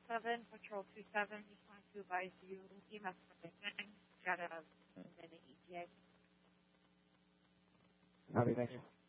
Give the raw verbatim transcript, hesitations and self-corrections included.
seven, Patrol two seven, just wanted to advise you, E M S nine, got a minute E T A. Copy, thank you.